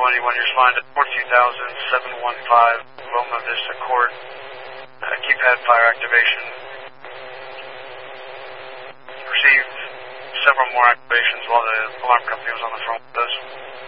anyone, you respond to 14,715 Loma Vista Court. Keypad fire activation. Received several more activations while the alarm company was on the phone with us.